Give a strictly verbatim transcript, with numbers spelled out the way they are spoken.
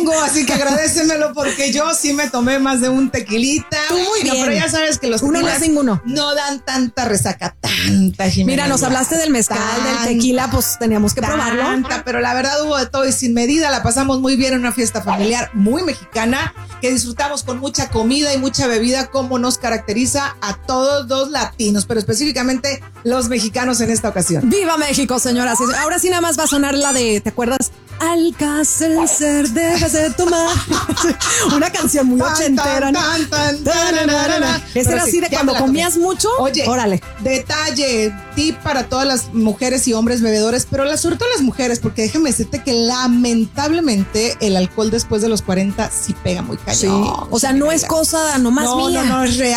tengo, así que agradécemelo porque yo sí me tomé más de un tequilita. Tú muy bueno, bien. pero ya sabes que los Uno no tequilas es ninguno. no dan tanta resaca, tanta, Jimena. Mira, nos hablaste del mezcal, Tanta, del tequila, pues teníamos que probarlo. tanta, pero la verdad hubo de todo y sin medida. La pasamos muy bien en una fiesta familiar muy mexicana que disfrutamos con mucha comida y mucha bebida, como nos caracteriza a todos los latinos, pero específicamente los mexicanos en esta ocasión. ¡Viva México, señoras! Ahora sí nada más va a sonar la de, ¿te acuerdas? Alka-Seltzer debes de tomar. Una canción muy ochentera, ¿no? Tan, tan, tan, tararara. Esa era Pero así sí, de ya cuando me la comías tomé. mucho. Oye, órale. Detalle, tip para todas las mujeres y hombres bebedores, pero la, sobre todo las mujeres, porque déjame decirte que lamentablemente el alcohol después de los cuarenta sí pega muy cañón. Sí. O sea, no es cosa nomás no, mía. No, no, es real.